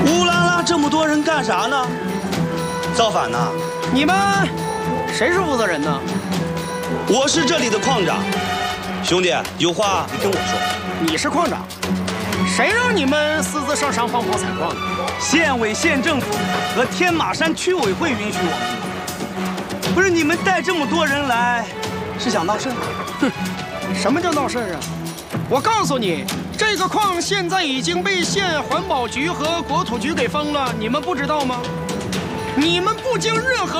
乌拉拉这么多人干啥呢？造反呢？ 你们谁是负责人呢？ 我是这里的矿长，兄弟，有话你跟我说。 你是矿长，谁让你们私自上山放炮采矿的？ 县委县政府和天马山区委会允许我们的。不是你们带这么多人来，是想闹事？ 哼，什么叫闹事啊？我告诉你，这个矿现在已经被县环保局和国土局给封了，你们不知道吗？你们不经任何